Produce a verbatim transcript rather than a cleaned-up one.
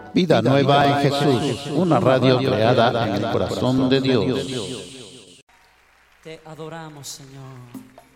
Vida Nueva en Jesús, una radio creada en el corazón de Dios. Te adoramos, Señor.